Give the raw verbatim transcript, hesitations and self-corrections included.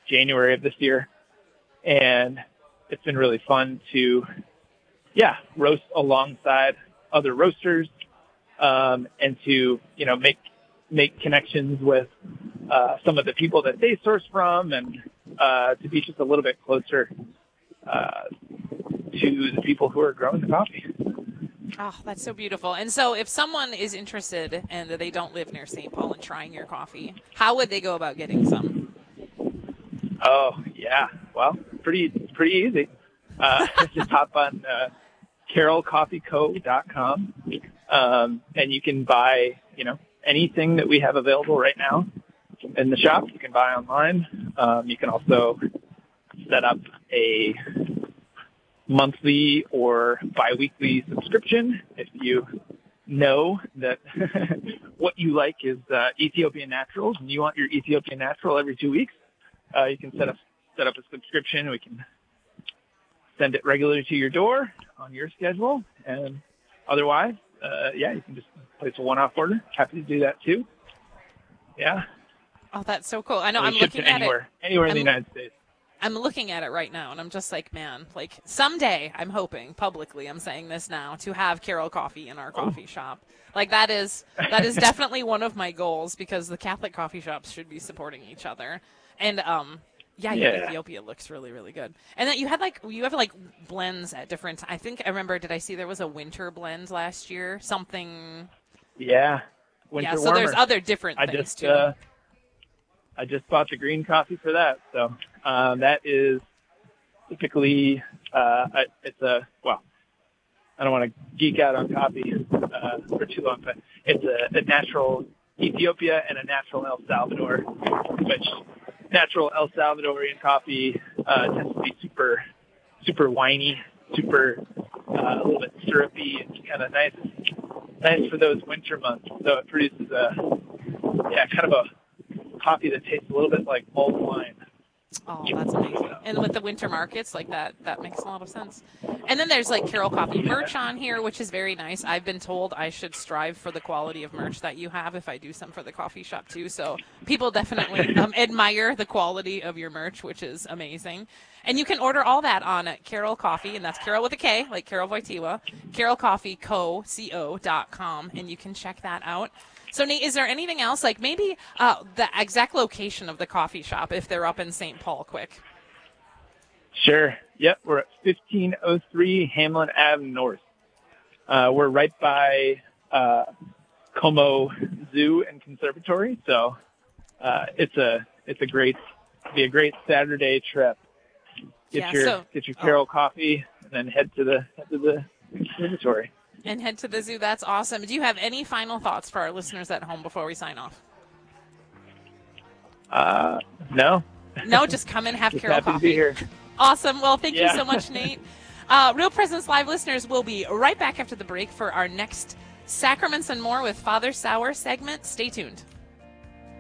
January of this year. And it's been really fun to, yeah, roast alongside other roasters, um, and to, you know, make, make connections with, uh, some of the people that they source from, and, uh, to be just a little bit closer, uh, to the people who are growing the coffee. Oh, that's so beautiful. And so if someone is interested and they don't live near Saint Paul and trying your coffee, how would they go about getting some? Oh, yeah. Well, pretty, pretty easy. Uh, just hop on, uh, carroll coffee co dot com. Um, and you can buy, you know, anything that we have available right now in the shop. You can buy online. Um, you can also set up a monthly or biweekly subscription if you know that what you like is uh, Ethiopian naturals and you want your Ethiopian natural every two weeks. Uh, you can set up set up a subscription. We can send it regularly to your door on your schedule. And otherwise, uh, yeah, you can just place a one-off order. Happy to do that too. Yeah. Oh, that's so cool. I know. So I'm looking at anywhere, it. Anywhere in I'm, the United States. I'm looking at it right now, and I'm just like, man, like someday I'm hoping publicly, I'm saying this now, to have Carroll Coffee in our oh. coffee shop. Like that is that is definitely one of my goals, because the Catholic coffee shops should be supporting each other. And um, yeah, yeah. Ethiopia looks really, really good. And then you had like you have like blends at different. I think I remember. Did I see there was a winter blend last year? Something. Yeah. Winter yeah. So warmer. there's other different I things just, too. Uh, I just bought the green coffee for that. So um, that is typically uh, it's a well. I don't want to geek out on coffee uh, for too long, but it's a, a natural Ethiopia and a natural El Salvador, which natural El Salvadorian coffee uh, tends to be super, super winey, super uh, a little bit syrupy, and kind of nice, nice for those winter months. So it produces a, yeah, kind of a coffee that tastes a little bit like mulled wine. Oh, that's amazing. And with the winter markets, like that, that makes a lot of sense. And then there's like Carroll Coffee merch on here, which is very nice. I've been told I should strive for the quality of merch that you have if I do some for the coffee shop too. So people definitely um, admire the quality of your merch, which is amazing. And you can order all that on Carroll Coffee, and that's Carroll with a K, like Carol Wojtyła, carroll coffee co dot com, and you can check that out. So, Nate, is there anything else, like maybe uh, the exact location of the coffee shop if they're up in Saint Paul, quick? Sure. Yep, we're at fifteen oh three Hamlin Avenue North. Uh, we're right by uh, Como Zoo and Conservatory, so uh, it's a it's a great be a great Saturday trip. Get yeah, your so, get your Carroll oh. coffee and then head to the head to the conservatory. And head to the zoo. That's awesome. Do you have any final thoughts for our listeners at home before we sign off? Uh, no. No, just come and have just Carroll happy Coffee. To be here. Awesome. Well, thank yeah. you so much, Nate. Uh, Real Presence Live listeners, will be right back after the break for our next Sacraments and More with Father Sauer segment. Stay tuned.